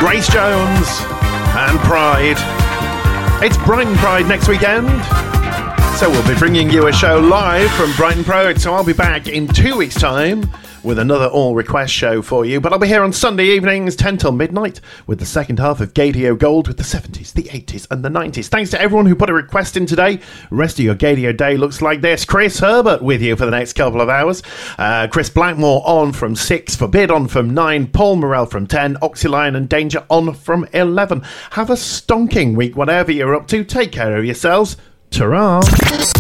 Grace Jones and Pride. It's Brighton Pride next weekend, so we'll be bringing you a show live from Brighton Pride. So I'll be back in 2 weeks' time with another all-request show for you. But I'll be here on Sunday evenings, 10 till midnight, with the second half of Gadio Gold with the 70s, the 80s and the 90s. Thanks to everyone who put a request in today. The rest of your Gadio day looks like this. Chris Herbert with you for the next couple of hours. Chris Blackmore on from 6, Forbid on from 9, Paul Morrell from 10, Oxylion and Danger on from 11. Have a stonking week, whatever you're up to. Take care of yourselves. Ta-ra!